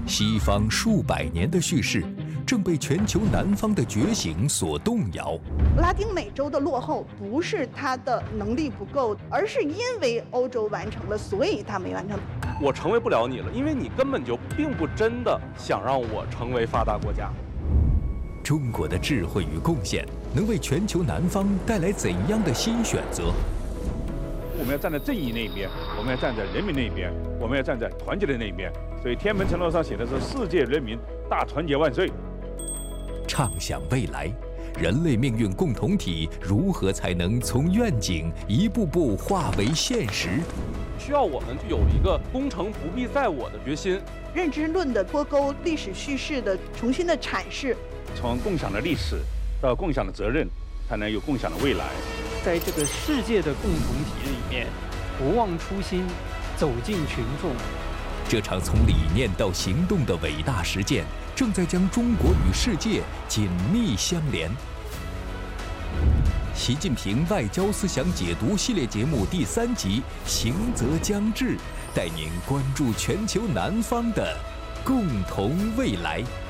西方数百年的叙事正被全球南方的觉醒所动摇。 拉丁美洲的落后不是它的能力不够，而是因为欧洲完成了，所以它没完成。 我成为不了你了，因为你根本就并不真的想让我成为发达国家。 中国的智慧与贡献能为全球南方带来怎样的新选择？ 我们要站在正义那一边，我们要站在人民那一边，我们要站在团结的那一边。所以天安门城楼上写的是“世界人民大团结万岁”。 畅想未来，人类命运共同体如何才能从愿景一步步化为现实？ 需要我们有一个功成不必在我的决心。 认知论的脱钩，历史叙事的重新的阐释， 从共享的历史到共享的责任，才能有共享的未来。 在这个世界的共同体里面，不忘初心，走进群众。 这场从理念到行动的伟大实践，正在将中国与世界紧密相连。习近平外交思想解读系列节目第3集《行则将至》，带您关注全球南方的共同未来。